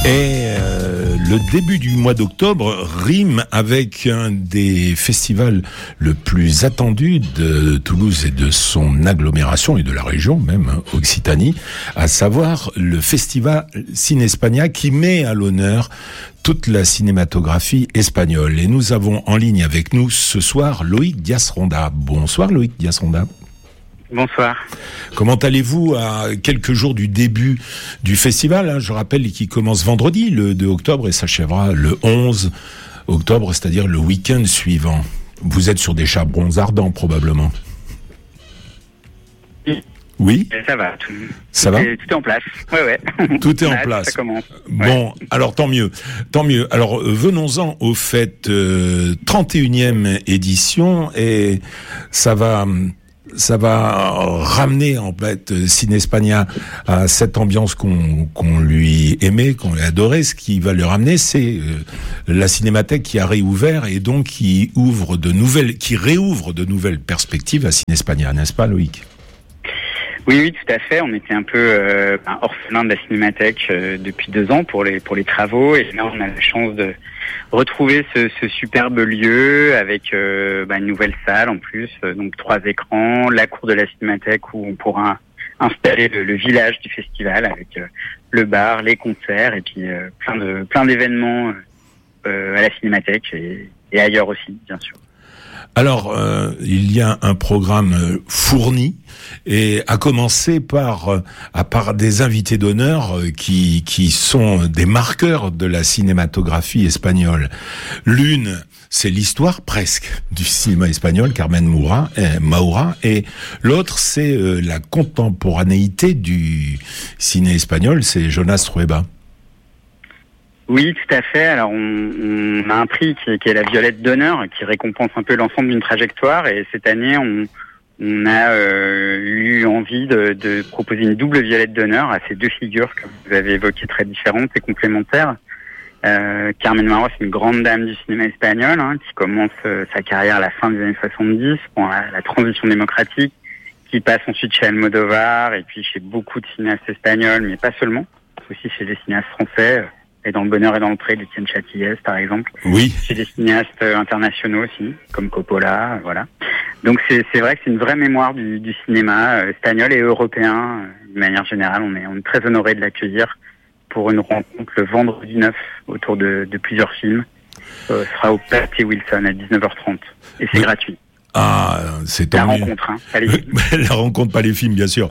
Et le début du mois d'octobre rime avec un des festivals le plus attendu de Toulouse et de son agglomération et de la région même, Occitanie, à savoir le festival Cinespania qui met à l'honneur toute la cinématographie espagnole. Et nous avons en ligne avec nous ce soir Loïc Diaz-Ronda. Bonsoir Loïc Diaz-Ronda. Bonsoir. Comment allez-vous à quelques jours du début du festival, je rappelle qu'il commence vendredi, le 2 octobre, et s'achèvera le 11 octobre, c'est-à-dire le week-end suivant. Vous êtes sur des charbons ardents, probablement. Oui. Ça va. Ça va ? Tout est en place. Ouais. Tout est en place. Ça commence. Bon, alors tant mieux. Alors venons-en au fait 31e édition, et ça va ramener en fait Cinespania à cette ambiance qu'on lui aimait, qu'on lui adorait. Ce qui va le ramener, c'est la Cinémathèque qui a réouvert et donc qui réouvre de nouvelles perspectives à Cinespania, n'est-ce pas Loïc ? Oui, tout à fait. On était un peu orphelin de la Cinémathèque depuis 2 ans pour les travaux, et là on a la chance de retrouver ce superbe lieu avec une nouvelle salle en plus, donc 3 écrans, la cour de la Cinémathèque où on pourra installer le village du festival avec le bar, les concerts et puis plein d'événements à la Cinémathèque et ailleurs aussi, bien sûr. Alors, il y a un programme fourni, et à commencer par des invités d'honneur qui sont des marqueurs de la cinématographie espagnole. L'une, c'est l'histoire presque du cinéma espagnol, Carmen Maura, et l'autre, c'est la contemporanéité du ciné espagnol, c'est Jonas Trueba. Oui, tout à fait. Alors, on a un prix qui est la Violette d'honneur, qui récompense un peu l'ensemble d'une trajectoire. Et cette année, on a eu envie de proposer une double Violette d'honneur à ces 2 figures que vous avez évoquées, très différentes et complémentaires. Carmen Maura, c'est une grande dame du cinéma espagnol, qui commence sa carrière à la fin des années 70, pour la transition démocratique, qui passe ensuite chez Almodovar et puis chez beaucoup de cinéastes espagnols, mais pas seulement, aussi chez des cinéastes français. Et dans Le Bonheur et dans le Pré d'Étienne Châtillès, par exemple. Oui. Chez des cinéastes internationaux aussi, comme Coppola, voilà. Donc c'est vrai que c'est une vraie mémoire du cinéma espagnol et européen. De manière générale, on est très honorés de l'accueillir pour une rencontre le vendredi 9 autour de plusieurs films. Ce sera au Pathé Wilson à 19h30. Et c'est gratuit. Ah, c'est tant mieux. Rencontre, pas les films. La rencontre, pas les films, bien sûr.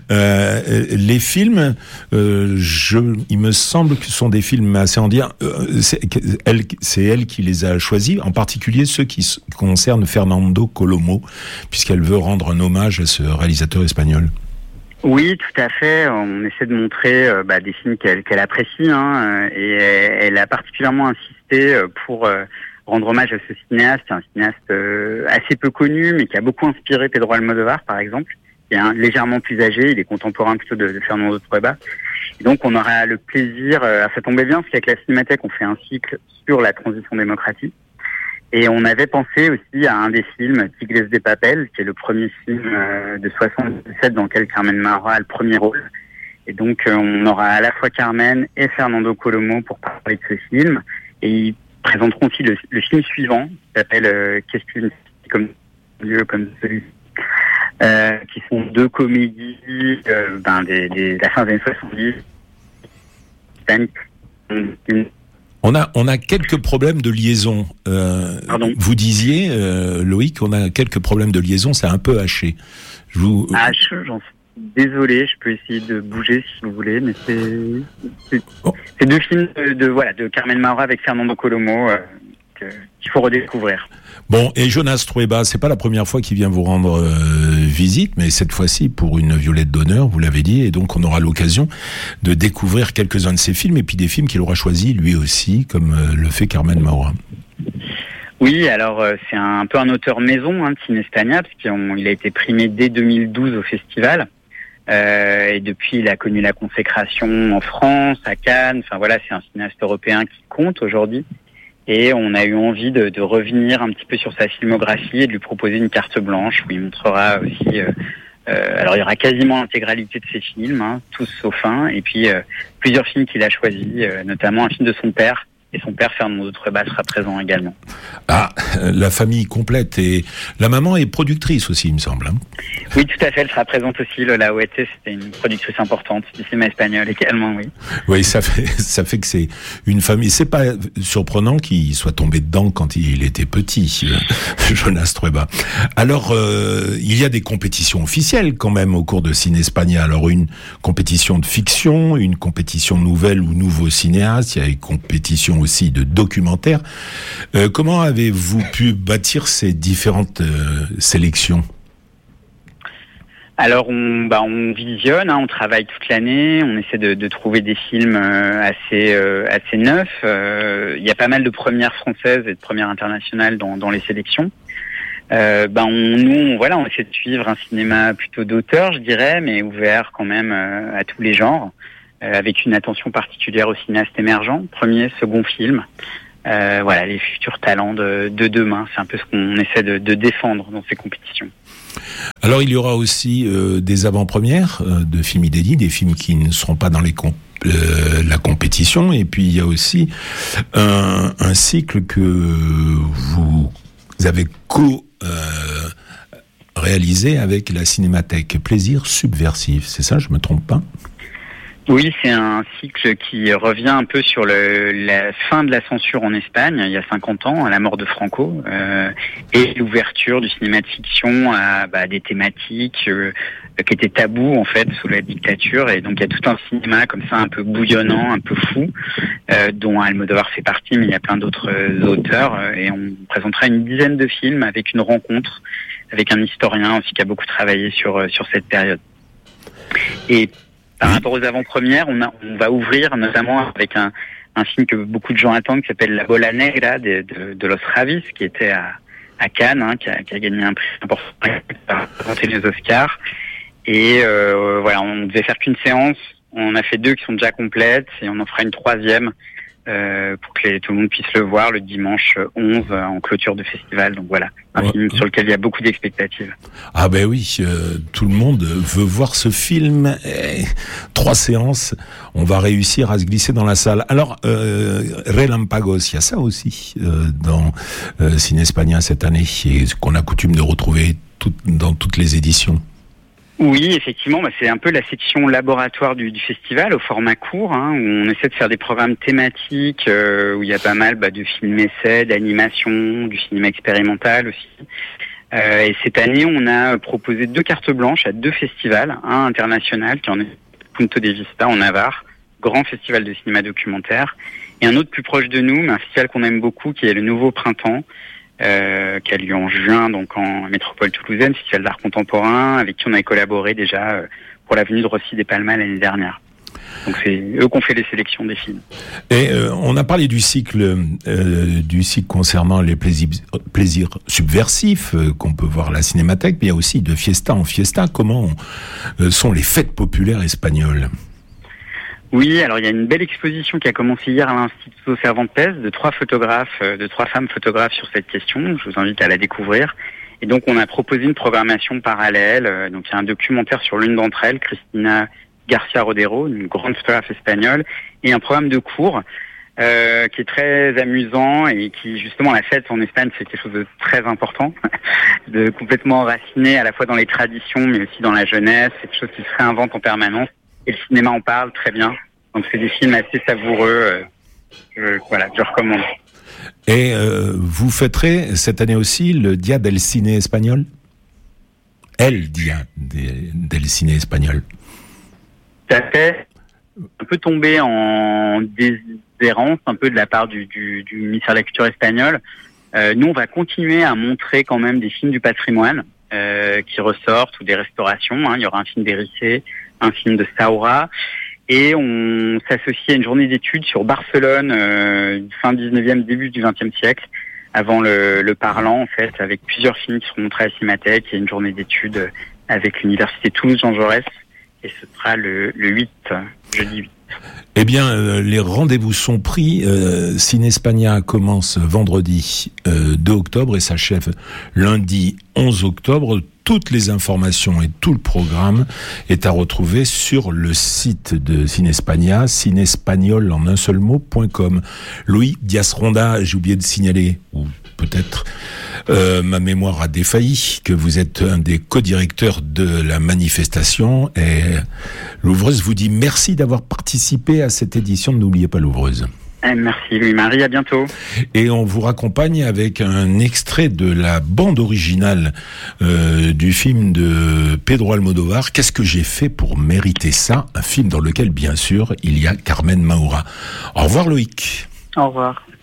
Les films, il me semble que ce sont des films assez anciens. C'est elle qui les a choisis, en particulier ceux qui concernent Fernando Colomo, puisqu'elle veut rendre un hommage à ce réalisateur espagnol. Oui, tout à fait. On essaie de montrer des films qu'elle apprécie, et elle a particulièrement insisté pour rendre hommage à ce cinéaste, un cinéaste assez peu connu, mais qui a beaucoup inspiré Pedro Almodovar, par exemple, qui est légèrement plus âgé, il est contemporain plutôt de Fernando Trueba. Et donc on aura le plaisir, ça tombait bien, parce qu'avec la Cinémathèque, on fait un cycle sur la transition démocratique. Et on avait pensé aussi à un des films, Tigres de Papel, qui est le premier film de 77 dans lequel Carmen Maura a le premier rôle. Et donc on aura à la fois Carmen et Fernando Colomo pour parler de ce film. Et ils présenteront aussi le film suivant, qui s'appelle Qu'est-ce qu'une comme lieu comme celui qui sont 2 comédies de la fin des années 70. On a quelques problèmes de liaison. Vous disiez, Loïc, on a quelques problèmes de liaison, c'est un peu haché. J'en suis désolé, je peux essayer de bouger si vous voulez, mais c'est 2 films de Carmen Maura avec Fernando Colomo qu'il faut redécouvrir. Bon, et Jonas Trueba, c'est pas la première fois qu'il vient vous rendre visite, mais cette fois-ci pour une Violette d'honneur, vous l'avez dit, et donc on aura l'occasion de découvrir quelques-uns de ses films, et puis des films qu'il aura choisis lui aussi, comme le fait Carmen Maura. Oui, alors c'est un peu un auteur maison de Cinespania, parce qu'il a été primé dès 2012 au festival. Et depuis, il a connu la consécration en France, à Cannes. Enfin voilà, c'est un cinéaste européen qui compte aujourd'hui. Et on a eu envie de revenir un petit peu sur sa filmographie et de lui proposer une carte blanche où il montrera aussi Alors il y aura quasiment l'intégralité de ses films, hein, tous sauf un, et puis plusieurs films qu'il a choisis, notamment un film de son père. Et son père, Fernando Trueba, sera présent également. Ah, la famille complète. Et la maman est productrice aussi, il me semble. Hein. Oui, tout à fait. Elle sera présente aussi. Lola Huete, c'était une productrice importante du cinéma espagnol également, oui. Oui, ça fait que c'est une famille. C'est pas surprenant qu'il soit tombé dedans quand il était petit, Jonas Trueba. Alors, il y a des compétitions officielles quand même au cours de Ciné Espagnol. Alors, une compétition de fiction, une compétition nouvelle ou nouveau cinéaste. Il y a une compétition aussi de documentaires. Comment avez-vous pu bâtir ces différentes sélections ? Alors on visionne, hein, on travaille toute l'année, on essaie de trouver des films assez neufs. Il y a pas mal de premières françaises et de premières internationales dans les sélections. On essaie de suivre un cinéma plutôt d'auteur, je dirais, mais ouvert quand même à tous les genres. Avec une attention particulière aux cinéastes émergents, premier, second film. Les futurs talents de demain, c'est un peu ce qu'on essaie de défendre dans ces compétitions. Alors il y aura aussi des avant-premières de films inédits, des films qui ne seront pas dans la compétition, et puis il y a aussi un cycle que vous avez réalisé avec la Cinémathèque, Plaisir subversif, c'est ça, je me trompe pas ? Oui, c'est un cycle qui revient un peu sur la fin de la censure en Espagne, il y a 50 ans, à la mort de Franco, et l'ouverture du cinéma de fiction à des thématiques qui étaient tabous en fait sous la dictature. Et donc il y a tout un cinéma comme ça un peu bouillonnant, un peu fou, dont Almodovar fait partie, mais il y a plein d'autres auteurs. Et on présentera une dizaine de films avec une rencontre avec un historien aussi qui a beaucoup travaillé sur cette période. Et par rapport aux avant-premières, on va ouvrir notamment avec un film que beaucoup de gens attendent qui s'appelle La Bola Negra de Los Ravis, qui était à Cannes, hein, qui a gagné un prix important à présenter les Oscars. Et on devait faire qu'une séance. On a fait 2 qui sont déjà complètes et on en fera une 3e pour que tout le monde puisse le voir le dimanche 11 en clôture de festival. Donc voilà, un film sur lequel il y a beaucoup d'expectatives. Ah ben oui, tout le monde veut voir ce film. 3 séances, on va réussir à se glisser dans la salle. Alors, Relampagos, il y a ça aussi dans Ciné Espagnol cette année, et qu'on a coutume de retrouver dans toutes les éditions. Oui, effectivement, c'est un peu la section laboratoire du festival au format court, hein, où on essaie de faire des programmes thématiques, où il y a pas mal de films essais, d'animation, du cinéma expérimental aussi. Et cette année, on a proposé 2 cartes blanches à 2 festivals, un international qui en est Punto de Vista en Navarre, grand festival de cinéma documentaire, et un autre plus proche de nous, mais un festival qu'on aime beaucoup, qui est le Nouveau Printemps, qui a lieu en juin, donc en métropole toulousaine, festival d'art contemporain, avec qui on a collaboré déjà pour la venue de Rossi des Palmas l'année dernière. Donc c'est eux qui ont fait les sélections des films. Et on a parlé du cycle concernant les plaisirs subversifs qu'on peut voir à la Cinémathèque, mais il y a aussi de fiesta en fiesta. Comment sont les fêtes populaires espagnoles ? Oui, alors il y a une belle exposition qui a commencé hier à l'Instituto Cervantes de 3 femmes photographes sur cette question. Je vous invite à la découvrir. Et donc on a proposé une programmation parallèle. Donc il y a un documentaire sur l'une d'entre elles, Cristina Garcia Rodero, une grande photographe espagnole, et un programme de cours qui est très amusant et qui, justement, la fête en Espagne, c'est quelque chose de très important, de complètement enraciné à la fois dans les traditions, mais aussi dans la jeunesse. C'est quelque chose qui se réinvente en permanence. Et le cinéma en parle très bien. Donc c'est des films assez savoureux. Je recommande. Et vous fêterez cette année aussi le Dia del Cine Espagnol ? El Dia del Cine Espagnol. Ça fait un peu tomber en déshérence un peu de la part du ministère de la Culture espagnol. Nous, on va continuer à montrer quand même des films du patrimoine qui ressortent, ou des restaurations. Hein. Il y aura un film d'Érissé, un film de Saura, et on s'associe à une journée d'études sur Barcelone, fin 19e, début du 20e siècle, avant le parlant, en fait, avec plusieurs films qui seront montrés à la Cinémathèque, et une journée d'études avec l'Université Toulouse Jean Jaurès, et ce sera le 8, jeudi 8. Eh bien, les rendez-vous sont pris. Cinespania commence vendredi 2 octobre et s'achève lundi 11 octobre. Toutes les informations et tout le programme est à retrouver sur le site de Cinespania, cinespagnol en un seul mot.com. Louis Dias-Ronda, j'ai oublié de signaler, ou peut-être ma mémoire a défailli, que vous êtes un des co-directeurs de la manifestation, et l'Ouvreuse vous dit merci d'avoir participé à cette édition de N'oubliez pas l'Ouvreuse. Merci Louis-Marie, à bientôt. Et on vous raccompagne avec un extrait de la bande originale du film de Pedro Almodóvar, Qu'est-ce que j'ai fait pour mériter ça? Un film dans lequel, bien sûr, il y a Carmen Maura. Au revoir Loïc. Au revoir.